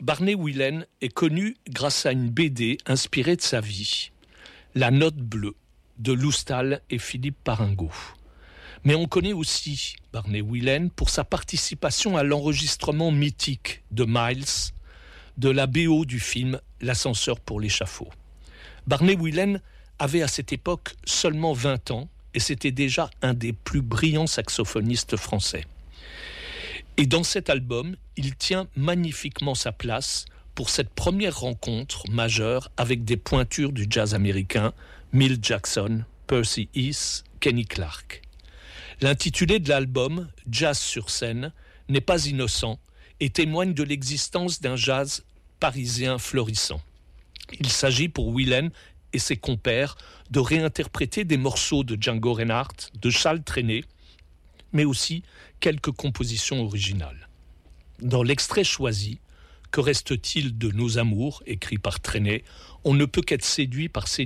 Barney Whelan est connu grâce à une BD inspirée de sa vie, La Note bleue, de Lou Stahl et Philippe Paringot. Mais on connaît aussi Barney Whelan pour sa participation à l'enregistrement mythique de Miles, de la BO du film L'ascenseur pour l'échafaud. Barney Whelan avait à cette époque seulement 20 ans et c'était déjà un des plus brillants saxophonistes français. Et dans cet album, il tient magnifiquement sa place pour cette première rencontre majeure avec des pointures du jazz américain, Milt Jackson, Percy Heath, Kenny Clarke. L'intitulé de l'album, Jazz sur scène, n'est pas innocent et témoigne de l'existence d'un jazz parisien florissant. Il s'agit pour Whelan et ses compères de réinterpréter des morceaux de Django Reinhardt, de Charles Trenet, mais aussi quelques compositions originales. Dans l'extrait choisi, Que reste-t-il de nos amours, écrit par Trenet, on ne peut qu'être séduit par ces